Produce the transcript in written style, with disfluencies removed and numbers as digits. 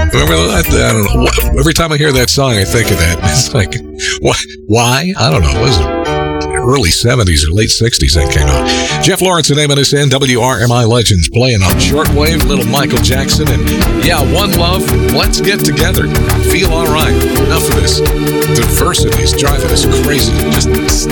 Remember that? I don't know. Every time I hear that song, I think of that. It's like, why? I don't know. It was early 70s or late 60s that came out. Jeff Lawrence and MNSN, WRMI Legends, playing on shortwave, little Michael Jackson, and yeah, One Love, let's get together. Feel all right. Enough of this. Diversity is driving us crazy. Just